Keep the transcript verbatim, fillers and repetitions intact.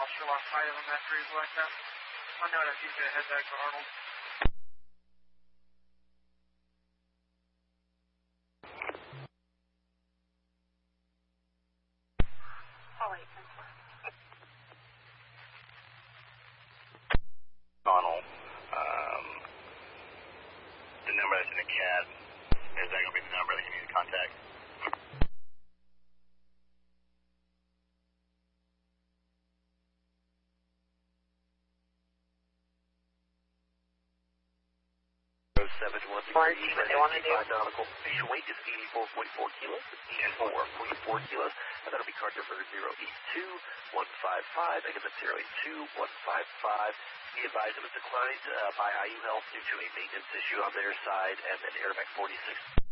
officer lost sight of him after he blacked out. I know that he's going to head back to Arnold. Oh, wait. Arnold, um, the number that's in the cab, is that going to be the number that you need to contact? seven one three, five nautical. Station weight is eighty-four point four kilos. eighty-four point four kilos. And that'll be card number zero eight two one five five. Again, that's zero eight two one five five. Be advised it was declined uh, by I U Health due to a maintenance issue on their side, and then Airback forty-six.